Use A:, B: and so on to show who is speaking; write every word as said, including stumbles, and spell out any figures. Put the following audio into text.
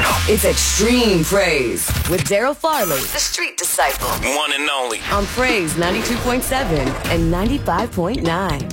A: It's Extreme Praise with Daryl Farley, the Street Disciple.
B: One and only.
A: On Praise ninety-two point seven and ninety-five point nine.